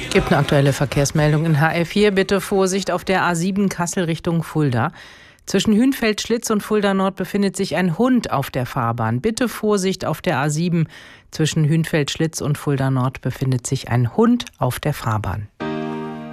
Gibt eine aktuelle Verkehrsmeldung in HR4. Bitte Vorsicht auf der A7 Kassel Richtung Fulda. Zwischen Hünfeld-Schlitz und Fulda Nord befindet sich ein Hund auf der Fahrbahn. Bitte Vorsicht auf der A7. Zwischen Hünfeld-Schlitz und Fulda Nord befindet sich ein Hund auf der Fahrbahn.